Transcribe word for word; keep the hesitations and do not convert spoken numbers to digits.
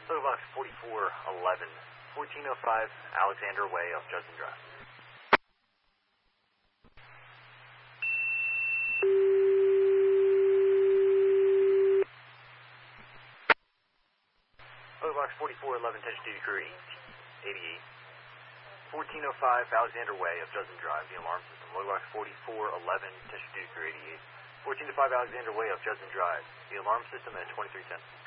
Photo box forty-four eleven, fourteen oh five Alexander Way off Judson Drive. Photo box forty-four eleven, attention duty crew eighty-eight. fourteen oh five Alexander Way off Judson Drive, the alarm system. Photo box forty-four eleven, attention duty crew eighty-eight. fourteen oh five Alexander Way off Judson Drive, the alarm system at twenty-three ten.